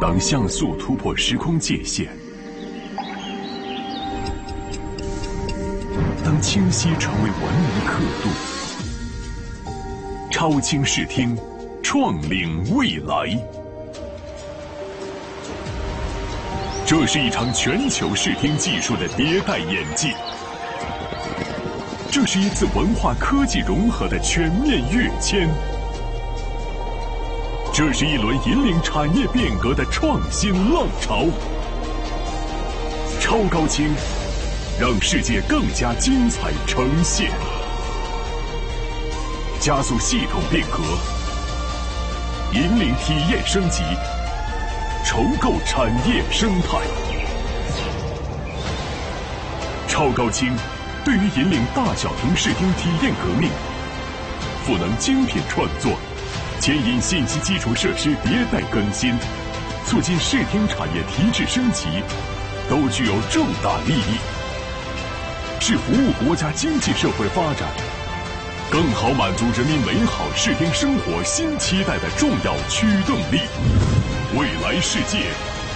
当像素突破时空界限，当清晰成为文明刻度，超清视听，创领未来。这是一场全球视听技术的迭代演进，这是一次文化科技融合的全面跃迁，这是一轮引领产业变革的创新浪潮。超高清，让世界更加精彩呈现，加速系统变革，引领体验升级，重构产业生态。超高清对于引领大小屏视听体验革命，赋能精品创作，牵引信息基础设施迭代更新，促进视听产业提质升级，都具有重大利益，是服务国家经济社会发展，更好满足人民美好视听生活新期待的重要驱动力。未来世界